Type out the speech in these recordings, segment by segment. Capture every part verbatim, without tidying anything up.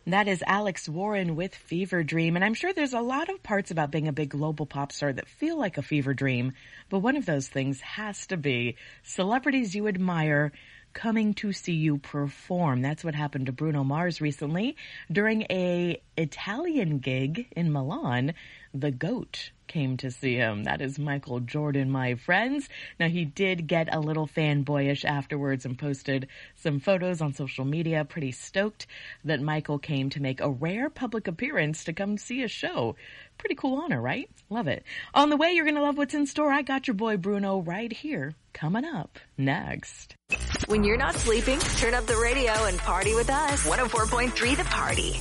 That is Alex Warren with Fever Dream. And I'm sure there's a lot of parts about being a big global pop star that feel like a fever dream. But one of those things has to be celebrities you admire coming to see you perform. That's what happened to Bruno Mars recently during a Italian gig in Milan. The GOAT came to see him. That is Michael Jordan, my friends. Now, he did get a little fanboyish afterwards and posted some photos on social media. Pretty stoked that Michael came to make a rare public appearance to come see a show. Pretty cool honor, right? Love it. On the way, you're going to love what's in store. I got your boy Bruno right here, coming up next. When you're not sleeping, turn up the radio and party with us. one oh four point three The Party.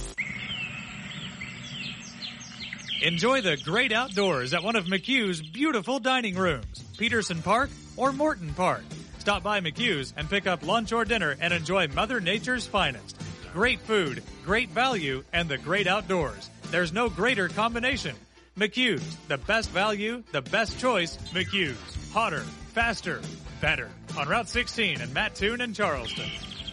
Enjoy the great outdoors at one of McHugh's beautiful dining rooms, Peterson Park or Morton Park. Stop by McHugh's and pick up lunch or dinner and enjoy Mother Nature's finest. Great food, great value, and the great outdoors. There's no greater combination. McHugh's, the best value, the best choice, McHugh's. Hotter, faster, better. On Route sixteen in Mattoon and Charleston.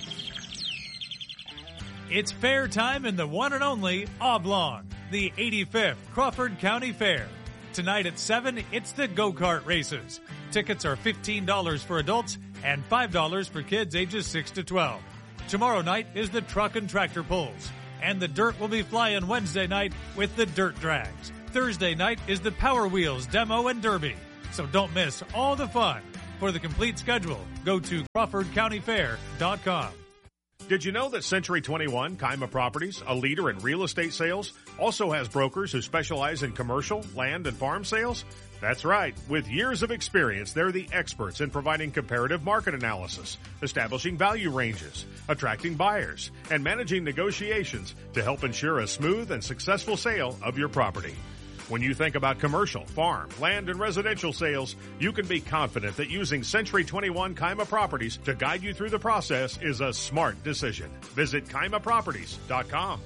It's fair time in the one and only Oblong, the eighty-fifth Crawford County Fair. Tonight at seven, it's the go-kart races. Tickets are fifteen dollars for adults and five dollars for kids ages six to twelve. Tomorrow night is the truck and tractor pulls. And the dirt will be flying Wednesday night with the dirt drags. Thursday night is the Power Wheels Demo and Derby. So don't miss all the fun. For the complete schedule, go to Crawford County Fair dot com. Did you know that Century twenty-one, Kaima Properties, a leader in real estate sales, also has brokers who specialize in commercial, land, and farm sales? That's right. With years of experience, they're the experts in providing comparative market analysis, establishing value ranges, attracting buyers, and managing negotiations to help ensure a smooth and successful sale of your property. When you think about commercial, farm, land, and residential sales, you can be confident that using Century twenty-one Kaima Properties to guide you through the process is a smart decision. Visit Kaima Properties dot com.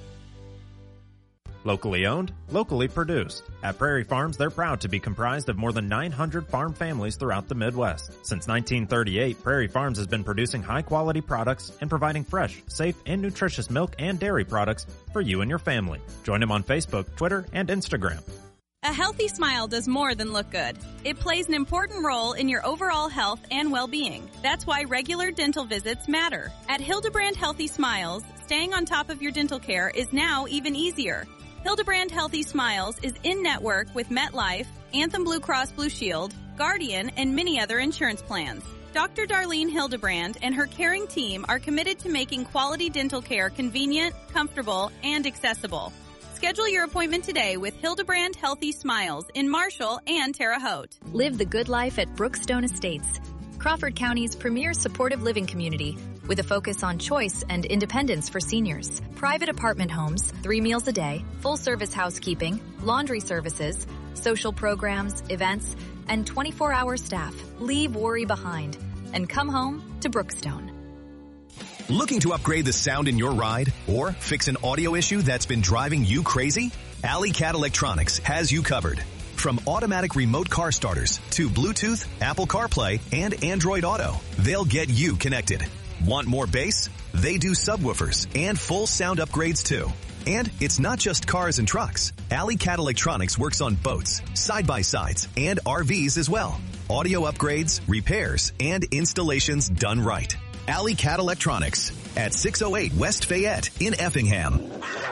Locally owned, locally produced. At Prairie Farms, they're proud to be comprised of more than nine hundred farm families throughout the Midwest. Since nineteen thirty-eight, Prairie Farms has been producing high-quality products and providing fresh, safe, and nutritious milk and dairy products for you and your family. Join them on Facebook, Twitter, and Instagram. A healthy smile does more than look good. It plays an important role in your overall health and well-being. That's why regular dental visits matter. At Hildebrand Healthy Smiles, staying on top of your dental care is now even easier. Hildebrand Healthy Smiles is in-network with MetLife, Anthem Blue Cross Blue Shield, Guardian, and many other insurance plans. Doctor Darlene Hildebrand and her caring team are committed to making quality dental care convenient, comfortable, and accessible. Schedule your appointment today with Hildebrand Healthy Smiles in Marshall and Terre Haute. Live the good life at Brookstone Estates, Crawford County's premier supportive living community with a focus on choice and independence for seniors. Private apartment homes, three meals a day, full-service housekeeping, laundry services, social programs, events, and twenty-four hour staff. Leave worry behind and come home to Brookstone. Looking to upgrade the sound in your ride or fix an audio issue that's been driving you crazy? Alley Cat Electronics has you covered. From automatic remote car starters to Bluetooth, Apple CarPlay, and Android Auto, they'll get you connected. Want more bass? They do subwoofers and full sound upgrades too. And it's not just cars and trucks. Alley Cat Electronics works on boats, side-by-sides, and R Vs as well. Audio upgrades, repairs, and installations done right. Alley Cat Electronics at six oh eight West Fayette in Effingham.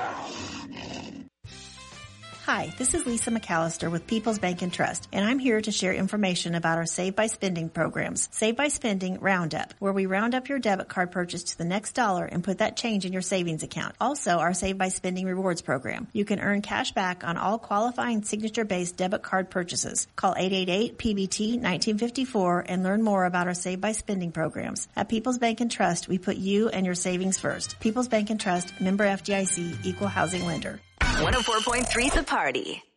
Hi, this is Lisa McAllister with People's Bank and Trust, and I'm here to share information about our Save by Spending programs. Save by Spending Roundup, where we round up your debit card purchase to the next dollar and put that change in your savings account. Also, our Save by Spending Rewards program. You can earn cash back on all qualifying signature-based debit card purchases. Call eight eight eight P B T nineteen fifty-four and learn more about our Save by Spending programs. At People's Bank and Trust, we put you and your savings first. People's Bank and Trust, member F D I C, equal housing lender. one oh four point three The Party.